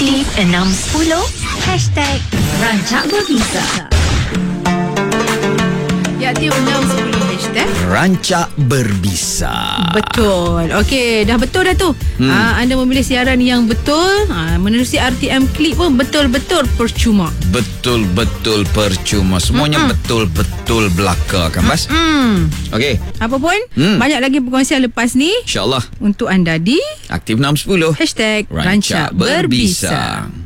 Aktif 610 #Rancak Berbisa. Ya, aktif 610 hashtag Rancak Berbisa. Betul. Okey, dah betul dah tu. Anda memilih siaran yang betul, menerusi RTM Klik pun betul-betul percuma. Betul-betul percuma. Semuanya betul-betul belaka kan, Bas? Okey, Apa pun, banyak lagi perkongsian lepas ni InsyaAllah untuk anda di Aktif 610 #Rancak Berbisa.